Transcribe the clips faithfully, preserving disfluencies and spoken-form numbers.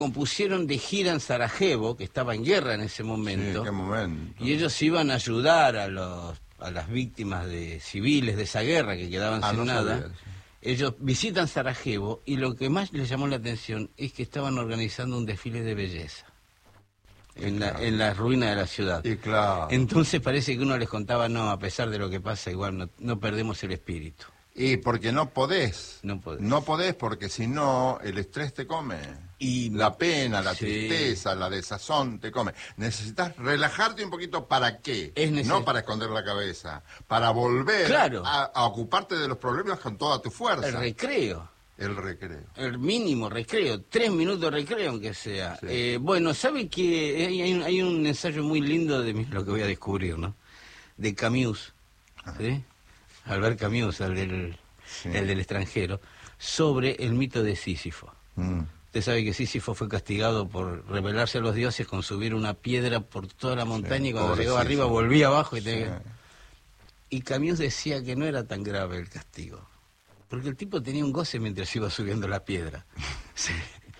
compusieron de gira en Sarajevo, que estaba en guerra en ese momento. Sí, qué momento. Y ellos iban a ayudar a los a las víctimas de civiles de esa guerra que quedaban ah, sin no nada. Sabía, sí. Ellos visitan Sarajevo y lo que más les llamó la atención es que estaban organizando un desfile de belleza en la, claro. en la ruina de la ciudad. Y claro. Entonces parece que uno les contaba, no, a pesar de lo que pasa, igual no, no perdemos el espíritu. Y porque no podés. No podés. No podés porque si no, el estrés te come. Y la pena, la sí. tristeza, la desazón te come. Necesitas relajarte un poquito. ¿Para qué? Es neces- no para esconder la cabeza. Para volver claro. a, a ocuparte de los problemas con toda tu fuerza. El recreo. El recreo. El mínimo recreo. Tres minutos de recreo, aunque sea. Sí. Eh, bueno, ¿sabe que hay, hay, un, hay un ensayo muy lindo de lo que voy a descubrir, ¿no? De Camus, ¿sí? Albert Camus, el del, sí. el del extranjero, sobre el mito de Sísifo. Mm. Usted sabe que Sísifo fue castigado por rebelarse a los dioses con subir una piedra por toda la montaña, sí, y cuando llegaba arriba volvía abajo. Y, te... sí. y Camus decía que no era tan grave el castigo, porque el tipo tenía un goce mientras iba subiendo la piedra. Sí.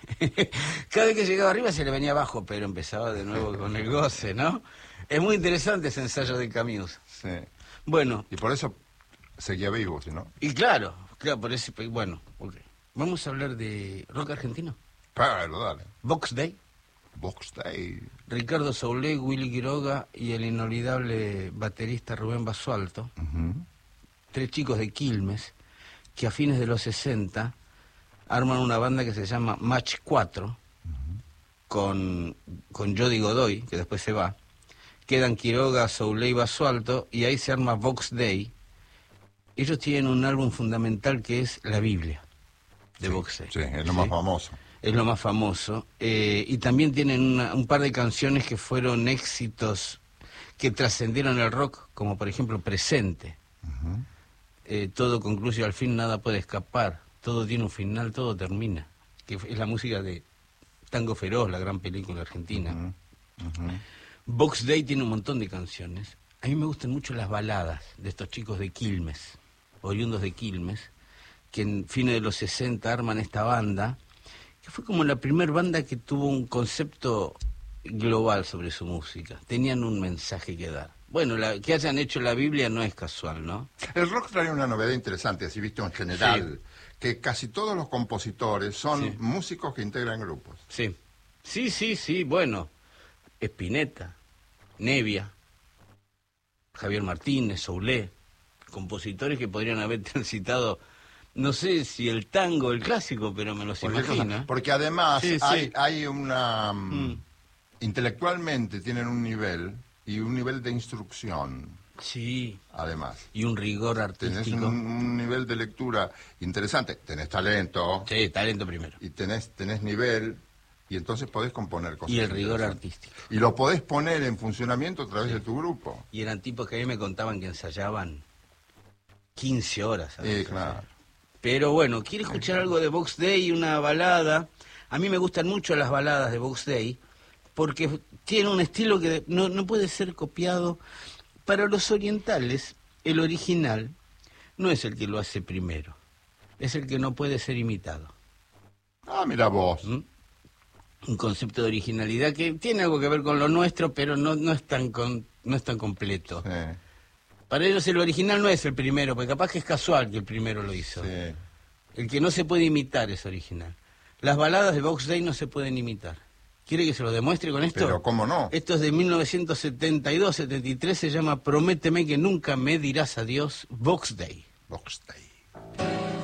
Cada vez que llegaba arriba se le venía abajo, pero empezaba de nuevo con el goce, ¿no? Es muy interesante ese ensayo de Camus. Sí. Bueno. Y por eso seguía vivo, ¿sí, no? Y claro, claro, por eso, bueno, ok. Vamos a hablar de rock argentino. Claro, dale. Box Day. Box Day. Ricardo Soule, Willy Quiroga y el inolvidable baterista Rubén Basualto. Uh-huh. Tres chicos de Quilmes que a fines de los sesenta arman una banda que se llama Match cuatro, uh-huh. con, con Jody Godoy, que después se va. Quedan Quiroga, Soule y Basualto, y ahí se arma Box Day. Ellos tienen un álbum fundamental que es la Biblia de sí, Box Day. Sí, es lo ¿sí? más famoso. Es lo más famoso. Eh, y también tienen una, un par de canciones que fueron éxitos que trascendieron el rock, como por ejemplo Presente. Uh-huh. Eh, todo concluye al fin, nada puede escapar. Todo tiene un final, todo termina. Que es la música de Tango Feroz, la gran película argentina. Uh-huh. Uh-huh. Box Day tiene un montón de canciones. A mí me gustan mucho las baladas de estos chicos de Quilmes, oriundos de Quilmes, que en fines de los sesenta arman esta banda, que fue como la primera banda que tuvo un concepto global sobre su música. Tenían un mensaje que dar. Bueno, la, que hayan hecho la Biblia no es casual, ¿no? El rock trae una novedad interesante, así visto en general, sí. que casi todos los compositores son sí. músicos que integran grupos. Sí, sí, sí, sí, bueno, Spinetta, Nevia, Javier Martínez, Soule, compositores que podrían haber transitado, no sé si el tango o el clásico, pero me los imagino. Cosa, porque además sí, hay, sí. hay una... Mm. intelectualmente tienen un nivel y un nivel de instrucción. Sí. Además. Y un rigor artístico. Tenés un, un nivel de lectura interesante. Tenés talento. Sí, talento primero. Y tenés, tenés nivel... y entonces podés componer cosas. Y el rigor artístico. Y lo podés poner en funcionamiento a través sí. de tu grupo. Y eran tipos que a mí me contaban que ensayaban quince horas. Sí, claro. Pero bueno, ¿quiere escuchar algo de Box Day y una balada? A mí me gustan mucho las baladas de Box Day, porque tiene un estilo que no, no puede ser copiado. Para los orientales, el original no es el que lo hace primero, es el que no puede ser imitado. Ah, mira vos. ¿Mm? Un concepto de originalidad que tiene algo que ver con lo nuestro, pero no, no, es, tan con, no es tan completo. Sí. Para ellos el original no es el primero, porque capaz que es casual que el primero lo hizo. Sí. El que no se puede imitar es original. Las baladas de Box Day no se pueden imitar. ¿Quiere que se lo demuestre con esto? Pero ¿cómo no? Esto es de mil novecientos setenta y dos, setenta y tres, se llama Prométeme que nunca me dirás adiós, Box Day. Box Day.